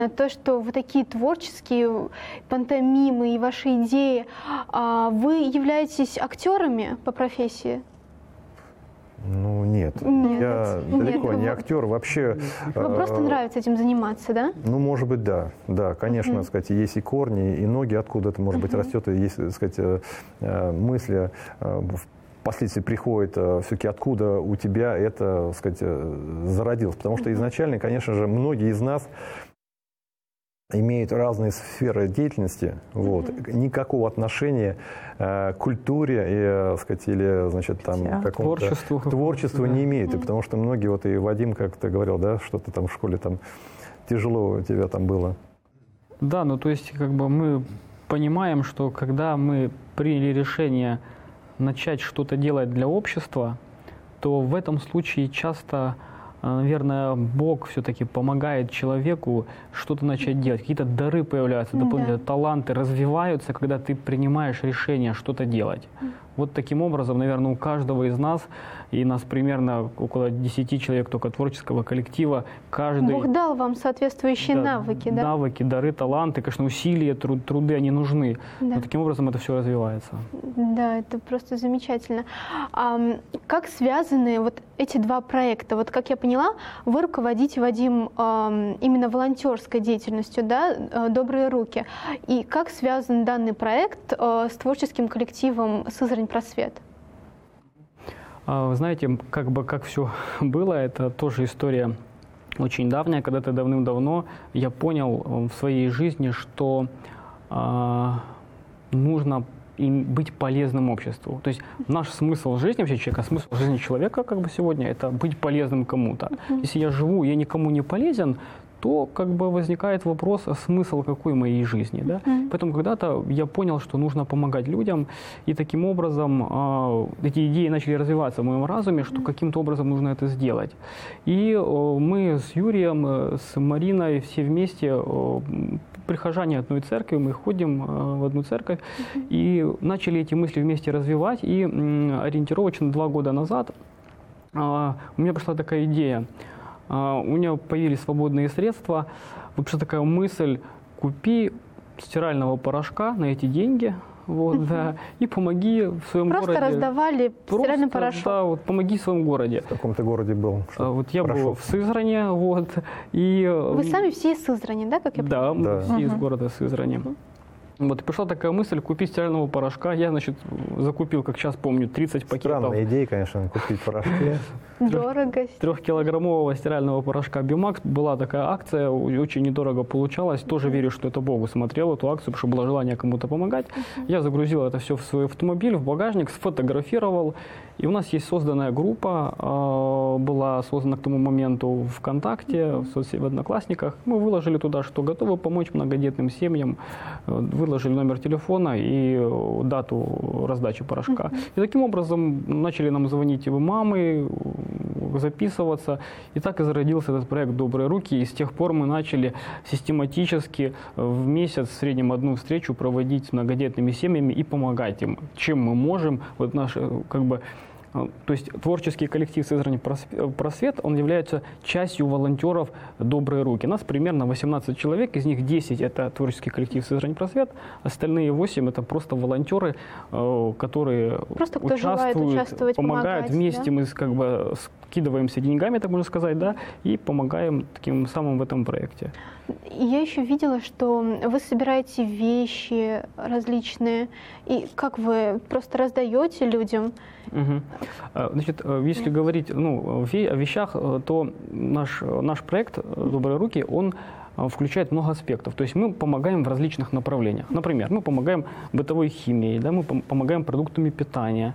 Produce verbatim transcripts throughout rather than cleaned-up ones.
То, что вы такие творческие, пантомимы и ваши идеи, вы являетесь актерами по профессии? Ну нет, нет я нет. далеко нет. не актер. Вообще. Вам просто нравится этим заниматься, да? Ну, может быть, да. Да, конечно, uh-huh. сказать, есть и корни, и ноги, откуда это, может uh-huh. быть, растет, и есть, так сказать, мысли. Впоследствии приходит все-таки, откуда у тебя это, так сказать, зародилось. Потому что изначально, конечно же, многие из нас имеют разные сферы деятельности, вот, mm-hmm. никакого отношения э, к культуре и, сказать, или, значит, там, yeah. к творчеству, к творчеству да. не имеют, mm-hmm. потому что многие, вот и Вадим как-то говорил, да, что-то там в школе там тяжело у тебя там было. Да, ну то есть как бы мы понимаем, что когда мы приняли решение начать что-то делать для общества, то в этом случае часто, наверное, Бог все-таки помогает человеку что-то начать делать. Какие-то дары появляются, дополнительные да. таланты развиваются, когда ты принимаешь решение что-то делать. Вот таким образом, наверное, у каждого из нас, и нас примерно около десяти человек только творческого коллектива, каждый... Бог дал вам соответствующие да, навыки, да? Навыки, дары, таланты, конечно, усилия, труд, труды, они нужны. Да. Но таким образом это все развивается. Да, это просто замечательно. А как связаны вот эти два проекта? Вот, как я поняла, вы руководите, Вадим, именно волонтерской деятельностью, да, «Добрые руки». И как связан данный проект с творческим коллективом «Сызрань Просвет»? Вы знаете, как бы как все было, это тоже история очень давняя. Когда-то давным-давно я понял в своей жизни, что э, нужно им быть полезным обществу. То есть наш смысл жизни вообще человека, смысл жизни человека как бы сегодня это быть полезным кому-то. Uh-huh. Если я живу, я никому не полезен, то как бы возникает вопрос, а смысл какой моей жизни. Да? Mm-hmm. Поэтому когда-то я понял, что нужно помогать людям, и таким образом э, эти идеи начали развиваться в моем разуме, что mm-hmm. каким-то образом нужно это сделать. И э, мы с Юрием, э, с Мариной все вместе, э, прихожане одной церкви, мы ходим э, в одну церковь, mm-hmm. и начали эти мысли вместе развивать, и э, ориентировочно два года назад э, у меня пришла такая идея. Uh, у меня появились свободные средства. Вообще такая мысль: купи стирального порошка на эти деньги, вот, uh-huh. да, и помоги в своем Просто городе. Просто раздавали стиральный порошок? Да, вот, помоги в своем городе. В каком ты городе был? Uh, вот я порошок? был в Сызрани, вот, и... Вы сами все из Сызрани, да, как я да, понимаю? мы да, все uh-huh. из города Сызрани. Uh-huh. Вот, и пришла такая мысль купить стирального порошка. Я, значит, закупил, как сейчас помню, тридцать пакетов. Странная идея, конечно, купить порошки. Дорого. Трехкилограммового стирального порошка Бимакс. Была такая акция, очень недорого получалось. Тоже верю, что это Богу смотрел эту акцию, потому что было желание кому-то помогать. Uh-huh. Я загрузил это все в свой автомобиль, в багажник, сфотографировал. И у нас есть созданная группа, была создана к тому моменту ВКонтакте, uh-huh. в соцсетях, в Одноклассниках. Мы выложили туда, что готовы помочь многодетным семьям, выложили номер телефона и дату раздачи порошка. Uh-huh. И таким образом начали нам звонить и мамы, записываться. И так и зародился этот проект «Добрые руки». И с тех пор мы начали систематически в месяц в среднем одну встречу проводить с многодетными семьями и помогать им, чем мы можем. Вот наш, как бы, то есть творческий коллектив «Сызрань Просвет», он является частью волонтеров «Добрые руки». Нас примерно восемнадцать человек, из них десять – это творческий коллектив «Сызрань Просвет», остальные восемь – это просто волонтеры, которые просто кто участвуют, помогают, помогать, вместе, да? мы как бы скидываемся деньгами, так можно сказать, да, и помогаем таким самым в этом проекте. Я еще видела, что вы собираете вещи различные, и как вы просто раздаете людям? Угу. Значит, если да. говорить ну, о вещах, то наш, наш проект «Добрые руки», он включает много аспектов. То есть мы помогаем в различных направлениях. Например, мы помогаем бытовой химией, да, мы помогаем продуктами питания,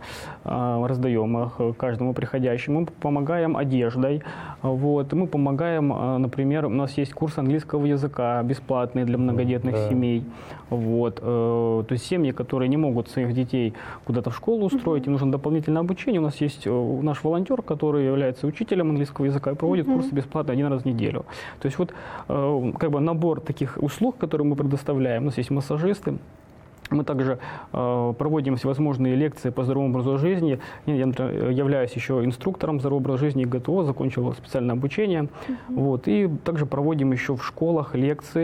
раздаем их каждому приходящему, мы помогаем одеждой, вот, мы помогаем, например, у нас есть курс английского языка бесплатный для многодетных да. семей. Вот, то есть семьи, которые не могут своих детей куда-то в школу устроить, им нужно дополнительное обучение. У нас есть наш волонтер, который является учителем английского языка и проводит курсы бесплатно один раз в неделю. То есть вот как бы набор таких услуг, которые мы предоставляем. У нас есть массажисты. Мы также э, проводим всевозможные лекции по здоровому образу жизни. Я, например, являюсь еще инструктором здорового образа жизни ГТО, закончил специальное обучение. Mm-hmm. Вот, и также проводим еще в школах лекции.